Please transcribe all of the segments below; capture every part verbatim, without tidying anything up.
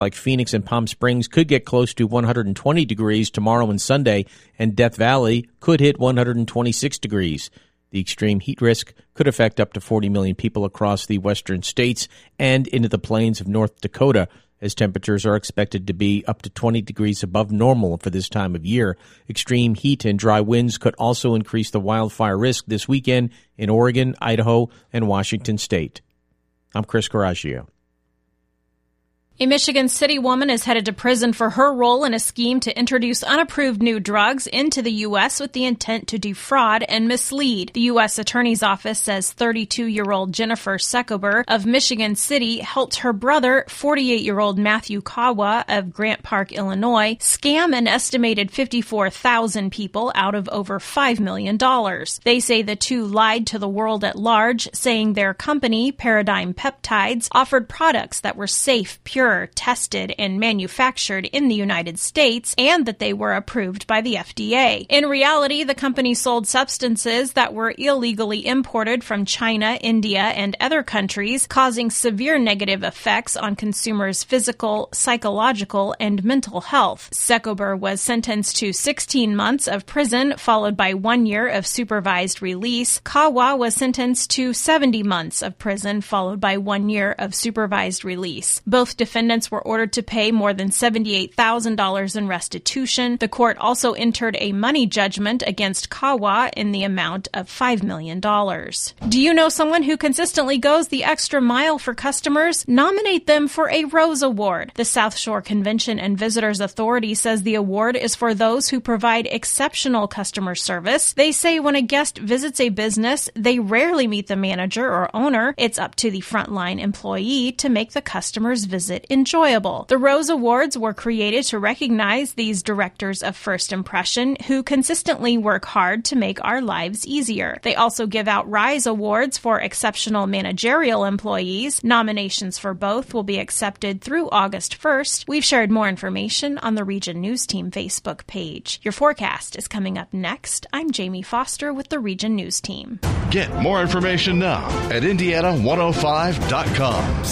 like Phoenix and Palm Springs could get close to one hundred twenty degrees tomorrow and Sunday, and Death Valley could hit one hundred twenty-six degrees. The extreme heat risk could affect up to forty million people across the western states and into the plains of North Dakota, as temperatures are expected to be up to twenty degrees above normal for this time of year. Extreme heat and dry winds could also increase the wildfire risk this weekend in Oregon, Idaho, and Washington state. I'm Chris Coraggio. A Michigan City woman is headed to prison for her role in a scheme to introduce unapproved new drugs into the U S with the intent to defraud and mislead. The U S Attorney's Office says thirty-two-year-old Jennifer Secober of Michigan City helped her brother, forty-eight-year-old Matthew Kawa of Grant Park, Illinois, scam an estimated fifty-four thousand people out of over five million dollars. They say the two lied to the world at large, saying their company, Paradigm Peptides, offered products that were safe, pure, tested, and manufactured in the United States, and that they were approved by the F D A. In reality, the company sold substances that were illegally imported from China, India, and other countries, causing severe negative effects on consumers' physical, psychological, and mental health. Secober was sentenced to sixteen months of prison, followed by one year of supervised release. Kawa was sentenced to seventy months of prison, followed by one year of supervised release. Both defendants were ordered to pay more than seventy-eight thousand dollars in restitution. The court also entered a money judgment against Kawa in the amount of five million dollars. Do you know someone who consistently goes the extra mile for customers? Nominate them for a Rose Award. The South Shore Convention and Visitors Authority says the award is for those who provide exceptional customer service. They say when a guest visits a business, they rarely meet the manager or owner. It's up to the frontline employee to make the customer's visit enjoyable. The Rose Awards were created to recognize these directors of first impression who consistently work hard to make our lives easier. They also give out Rise Awards for exceptional managerial employees. Nominations for both will be accepted through August first. We've shared more information on the Region News Team Facebook page. Your forecast is coming up next. I'm Jamie Foster with the Region News Team. Get more information now at Indiana one oh five dot com.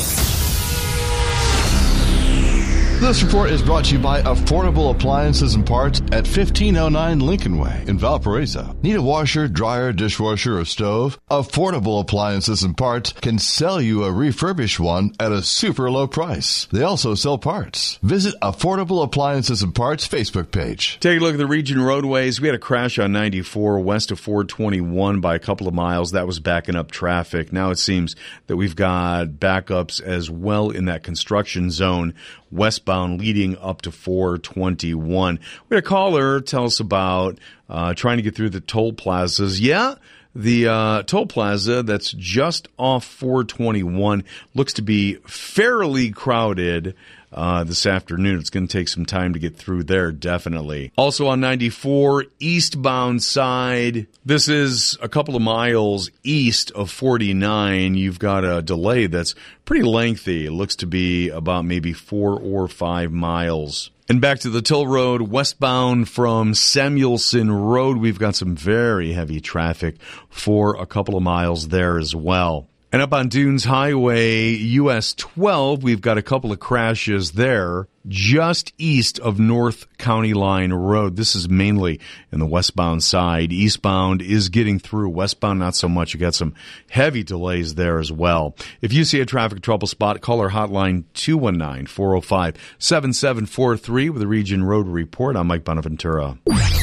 This report is brought to you by Affordable Appliances and Parts at fifteen oh nine Lincoln Way in Valparaiso. Need a washer, dryer, dishwasher, or stove? Affordable Appliances and Parts can sell you a refurbished one at a super low price. They also sell parts. Visit Affordable Appliances and Parts Facebook page. Take a look at the region roadways. We had a crash on ninety-four west of four twenty-one by a couple of miles. That was backing up traffic. Now it seems that we've got backups as well in that construction zone westbound leading up to four twenty-one. We had a caller tell us about uh, trying to get through the toll plazas. Yeah, the uh, toll plaza that's just off four twenty-one looks to be fairly crowded uh, this afternoon. It's going to take some time to get through there, definitely. Also on ninety-four, eastbound side, this is a couple of miles east of forty-nine. You've got a delay that's pretty lengthy. It looks to be about maybe four or five miles. And back to the toll road, westbound from Samuelson Road, we've got some very heavy traffic for a couple of miles there as well. And up on Dunes Highway, U S twelve, we've got a couple of crashes there just east of North County Line Road. This is mainly in the westbound side. Eastbound is getting through. Westbound, not so much. You got some heavy delays there as well. If you see a traffic trouble spot, call our hotline two one nine, four oh five, seven seven four three with a Region Road Report. I'm Mike Bonaventura.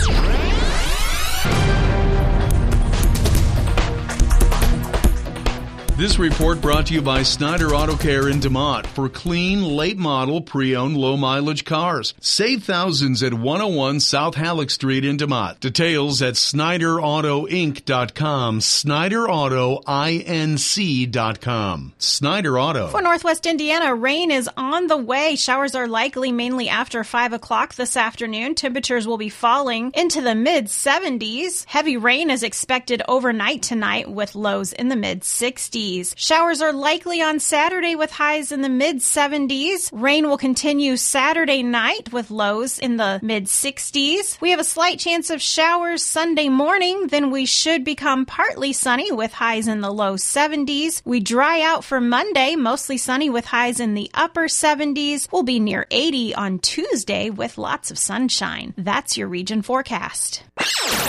This report brought to you by Snyder Auto Care in DeMont for clean, late-model, pre-owned, low-mileage cars. Save thousands at one oh one South Halleck Street in DeMont. Details at Snyder Auto Inc dot com, Snyder Auto Inc dot com. Snyder Auto. For Northwest Indiana, rain is on the way. Showers are likely mainly after five o'clock this afternoon. Temperatures will be falling into the mid-seventies. Heavy rain is expected overnight tonight with lows in the mid-sixties. seventies. Showers are likely on Saturday with highs in the mid-seventies. Rain will continue Saturday night with lows in the mid-sixties. We have a slight chance of showers Sunday morning. Then we should become partly sunny with highs in the low seventies. We dry out for Monday, mostly sunny with highs in the upper seventies. We'll be near eighty on Tuesday with lots of sunshine. That's your region forecast.